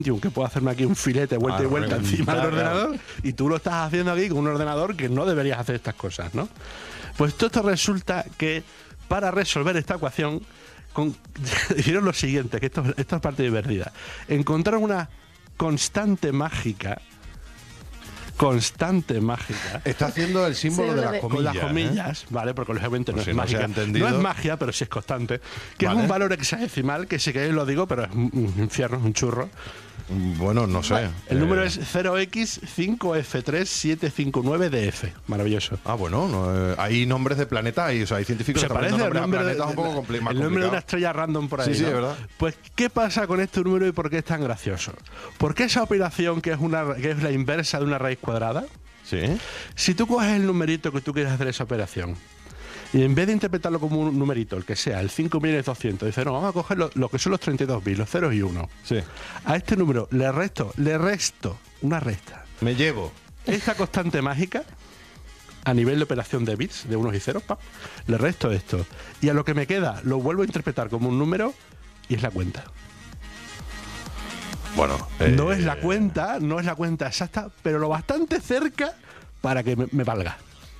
que puedo hacerme aquí un filete vuelta y vuelta encima del ordenador, y tú lo estás haciendo aquí con un ordenador que no deberías hacer estas cosas, ¿no? Pues todo esto resulta que para resolver esta ecuación hicieron lo siguiente, que esto es parte divertida. Encontraron una constante mágica. Está haciendo el símbolo de las comillas. Con las comillas, ¿vale? Porque lógicamente no es mágica. No es magia, pero sí es constante. Que es un valor hexadecimal, que si queréis lo digo, pero es un infierno, es un churro. Bueno, no sé. El número es 0x5f3-759df. Maravilloso. Ah, bueno, hay nombres de planetas, hay científicos se que parece nombres el nombre de planetas un poco complicados. El nombre de una estrella random por ahí. Sí, sí, ¿no? es verdad. Pues, ¿qué pasa con este número y por qué es tan gracioso? Porque esa operación, que es la inversa de una raíz cuadrada, sí. Si tú coges el numerito que tú quieres hacer esa operación, y en vez de interpretarlo como un numerito, el que sea, el 5.200.000, dice, no, vamos a coger lo que son los 32 los ceros y unos. Sí. A este número le resto una resta. Me llevo Esta constante mágica, a nivel de operación de bits, de unos y ceros, le resto esto. Y a lo que me queda, lo vuelvo a interpretar como un número y es la cuenta. Bueno, no es la cuenta exacta, pero lo bastante cerca para que me valga.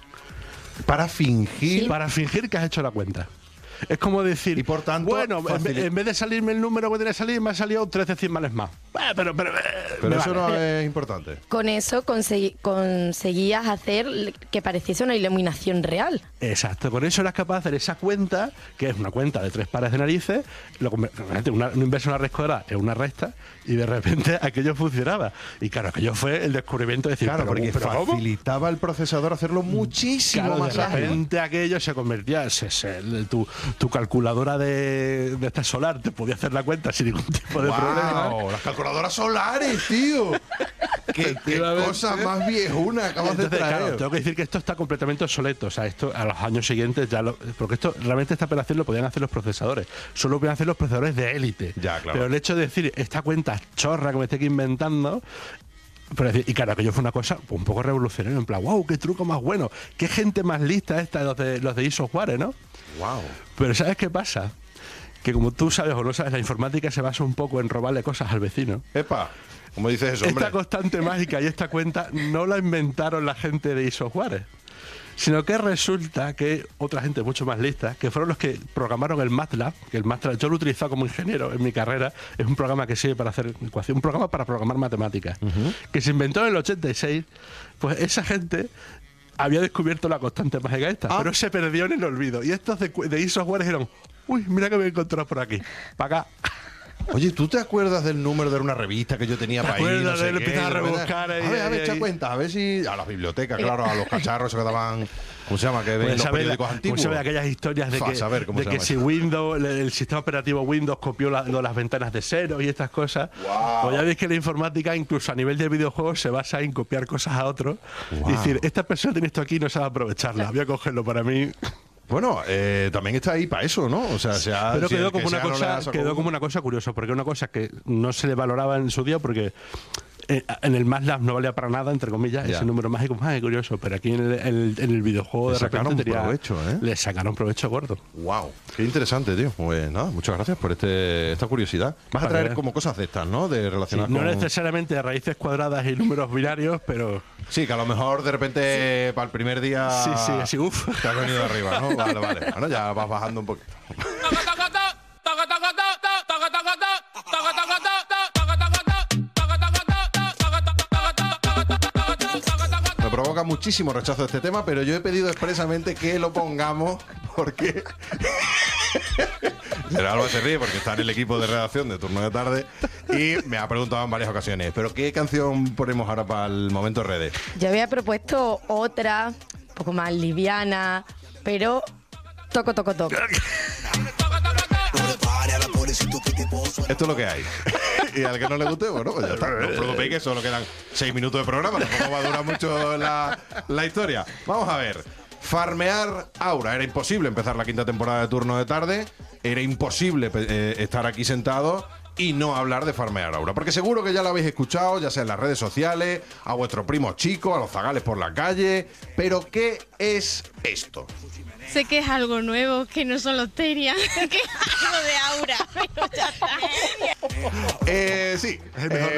Para fingir. Para fingir que has hecho la cuenta. Es como decir, y por tanto, bueno, en vez de salirme el número que tiene que salir, me ha salido 13 decimales más. Pero eso no es importante. Con eso conseguías hacer que pareciese una iluminación real. Exacto, con eso eras capaz de hacer esa cuenta, que es una cuenta de 3 pares de narices, un inverso de una raíz cuadrada es una resta, y de repente aquello funcionaba. Y claro, aquello fue el descubrimiento de decir, claro, porque facilitaba el procesador hacerlo muchísimo más rápido. De repente ágil. aquello se convertía, tu calculadora de esta solar te podía hacer la cuenta sin ningún tipo de problema. Las calculadoras solares, tío. qué cosa más viejuna acabas de traer. Claro, tengo que decir que esto está completamente obsoleto. O sea, esto a los años siguientes porque esto realmente esta operación lo podían hacer los procesadores. Solo lo podían hacer los procesadores de élite. Ya, claro. Pero el hecho de decir esta cuenta chorra que me estoy aquí inventando. Y claro, aquello fue una cosa un poco revolucionaria, en plan, wow, qué truco más bueno, qué gente más lista esta, los de eSoftware, ¿no? Wow. Pero ¿sabes qué pasa? Que como tú sabes o no sabes, la informática se basa un poco en robarle cosas al vecino. Epa, ¿cómo dices eso, hombre? Esta constante mágica y esta cuenta no la inventaron la gente de eSoftware, sino que resulta que otra gente mucho más lista, que fueron los que programaron el MATLAB, que el MATLAB yo lo he utilizado como ingeniero en mi carrera, es un programa que sirve para hacer ecuación, un programa para programar matemáticas, que se inventó en el 86, pues esa gente había descubierto la constante mágica esta, pero se perdió en el olvido. Y estos de eSoftware dijeron, uy, mira que me he encontrado por aquí, para acá. Oye, ¿tú te acuerdas del número de una revista que yo tenía para ahí? No sé empezaba a rebuscar ahí. A ver, echa cuenta, a ver si... A las bibliotecas, claro, a los cacharros que daban... ¿Cómo se llama? Que ven los periódicos antiguos. ¿Cómo se aquellas historias de que si Windows, el sistema operativo Windows copió las ventanas de cero y estas cosas? Wow. Pues ya veis que la informática, incluso a nivel de videojuegos, se basa en copiar cosas a otros. Wow. Y decir, esta persona tiene esto aquí y no sabe aprovecharla. Voy a cogerlo para mí. Bueno, también está ahí para eso, ¿no? O sea, pero quedó como una cosa curiosa, porque una cosa que no se le valoraba en su día, porque en el MATLAB no valía para nada, entre comillas, ese número mágico más curioso, pero aquí en el videojuego le sacaron provecho gordo. Wow, qué interesante, tío. Pues nada, muchas gracias por esta curiosidad. Vas a traer como cosas de estas, ¿no? De relacionadas con... No necesariamente de raíces cuadradas y números binarios, pero... Sí, que a lo mejor de repente para el primer día... Sí, uff. Te has venido arriba, ¿no? Vale. Bueno, ya vas bajando un poquito. Me provoca muchísimo rechazo este tema, pero yo he pedido expresamente que lo pongamos porque... Pero Alba se ríe porque está en el equipo de redacción de Turno de Tarde y me ha preguntado en varias ocasiones, ¿pero qué canción ponemos ahora para el momento redes? Yo había propuesto otra, un poco más liviana, pero toco. Esto es lo que hay. Y al que no le guste, bueno, pues ya está. No os preocupéis que solo quedan 6 minutos de programa, tampoco va a durar mucho la historia. Vamos a ver. Farmear Aura. Era imposible empezar la 5ª temporada de Turno de Tarde. Era imposible estar aquí sentado y no hablar de Farmear Aura. Porque seguro que ya lo habéis escuchado, ya sea en las redes sociales, a vuestros primos chicos, a los zagales por la calle. Pero, ¿qué es esto? Sé que es algo nuevo, que no son los Teria, que es algo de Aura, pero ya está. Sí. Es el mejor